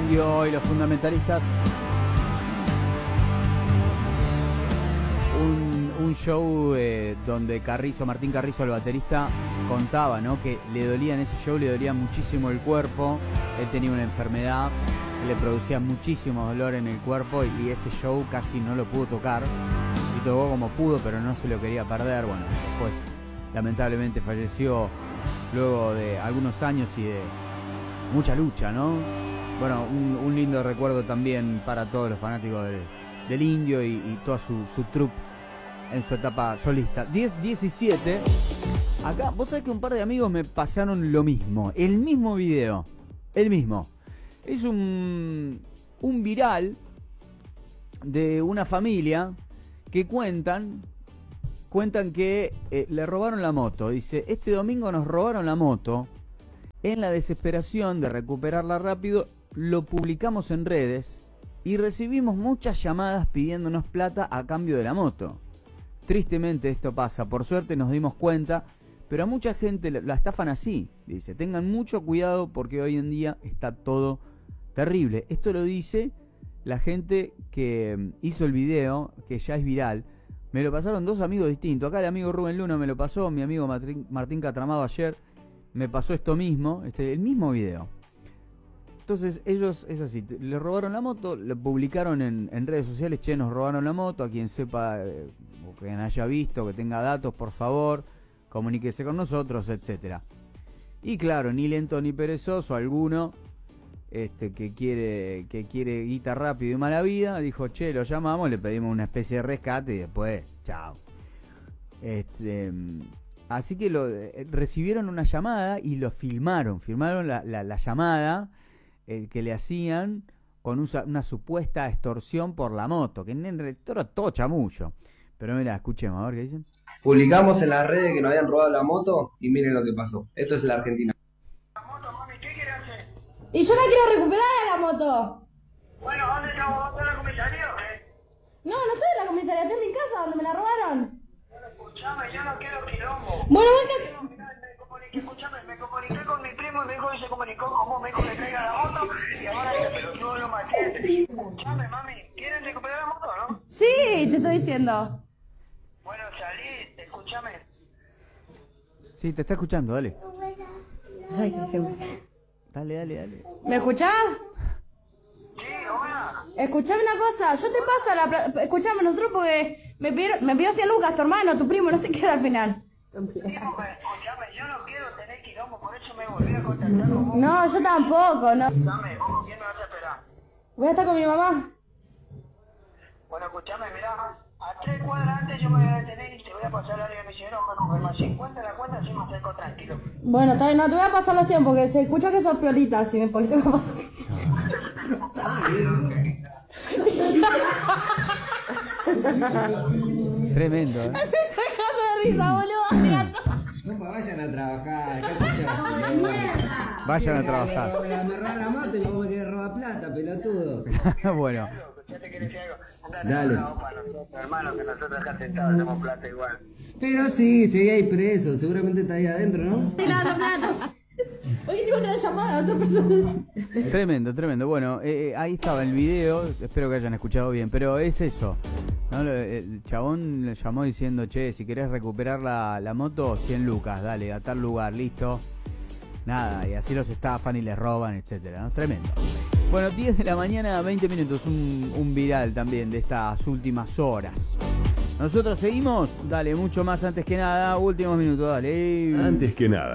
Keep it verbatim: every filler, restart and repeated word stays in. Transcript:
Indio y los fundamentalistas. Un, un show eh, donde Carrizo, Martín Carrizo, el baterista, contaba, ¿no?, que le dolía en ese show, le dolía muchísimo el cuerpo. Él tenía una enfermedad, le producía muchísimo dolor en el cuerpo y, y ese show casi no lo pudo tocar. Y tocó como pudo, pero no se lo quería perder. Bueno, después lamentablemente falleció luego de algunos años y de mucha lucha, ¿no? Bueno, un, un lindo recuerdo también para todos los fanáticos del, del Indio y, y toda su, su troupe en su etapa solista. diez diecisiete. Acá, vos sabés que un par de amigos me pasaron lo mismo. El mismo video. El mismo. Es un, un viral de una familia que cuentan... Cuentan que eh, le robaron la moto. Dice, este domingo nos robaron la moto. En la desesperación de recuperarla rápido, lo publicamos en redes y recibimos muchas llamadas pidiéndonos plata a cambio de la moto. Tristemente esto pasa. Por suerte nos dimos cuenta, pero a mucha gente la estafan así. Dice, tengan mucho cuidado porque hoy en día está todo terrible. Esto lo dice la gente que hizo el video, que ya es viral. Me lo pasaron dos amigos distintos. Acá el amigo Rubén Luna me lo pasó, mi amigo Martín, Martín Catramado ayer me pasó esto mismo, este, el mismo video. Entonces ellos, es así, le robaron la moto, lo publicaron en, en redes sociales, che, nos robaron la moto, a quien sepa, eh, o quien haya visto, que tenga datos, por favor, comuníquese con nosotros, etcétera. Y claro, ni lento ni perezoso, alguno este, que quiere que quiere guita rápido y mala vida, dijo, che, lo llamamos, le pedimos una especie de rescate y después, chao. Este, así que lo eh, recibieron una llamada y lo filmaron, filmaron la, la, la llamada eh, que le hacían con un, una supuesta extorsión por la moto, que en el todo, todo chamuyo. Pero mira, escuchemos, a ver qué dicen. Publicamos en las redes que nos habían robado la moto y miren lo que pasó. Esto es la Argentina. Y yo la quiero recuperar a la moto. Bueno, ¿dónde estamos? ¿Vamos a la comisaría o qué? No, no estoy en la comisaría, estoy en mi casa donde me la robaron. Bueno, escuchame, yo no quiero quilombo. Bueno, venga. No, mirá, me comuniqué, escuchame, me comuniqué con mi primo y me dijo que se comunicó con vos, me dijo que traiga la moto y ahora este pelotudo lo maté. Escuchame, mami, ¿quieren recuperar la moto, no? Sí, te estoy diciendo. Bueno, salí, escúchame. Sí, te está escuchando, dale. Ay, qué se... Dale, dale, dale. ¿Me escuchás? Sí, hola. Escuchame una cosa, yo te paso la plata. Escuchame nosotros porque me pidió, me pidió cien lucas tu hermano, tu primo, no sé qué al final. Primo, escuchame, yo no quiero tener quilombo, por eso me volví a contactar con vos. No, yo tampoco, no. Escuchame, ¿vos con quién me vas a esperar? Voy a estar con mi mamá. Bueno, escuchame, mirá, a tres cuadras antes yo me voy a detener y te voy a pasar al área de misionero, me confirma cincuenta la cuenta, así me acerco tranquilo. Bueno, está bien, no, te voy a pasar los cien porque se escucha que sos piolita, así me porque se me pasa. Tremendo, ¿eh? Me estoy sacando de risa, boludo. Mirando. No, pues vayan a trabajar. Vayan a trabajar. Me amarrar la moto y luego me quedé robar plata, pelotudo. Bueno. Ya te querés decir algo. Andá, Dale. no, para nosotros, hermano, que nosotros acá sentados hacemos plata igual. Pero sí, seguí ahí preso. Seguramente está ahí adentro, ¿no? Estoy lavando platos. Oye, tengo otra llamada de otra persona. Tremendo, tremendo. Bueno, eh, ahí estaba el video, espero que hayan escuchado bien, pero es eso, ¿no? El chabón le llamó diciendo, che, si querés recuperar la, la moto, cien lucas, dale, a tal lugar, listo. Nada, y así los estafan y les roban, etcétera, ¿no? Tremendo. Bueno, diez de la mañana, veinte minutos, un, un viral también de estas últimas horas. Nosotros seguimos, dale, mucho más antes que nada, últimos minutos, dale. Antes que nada.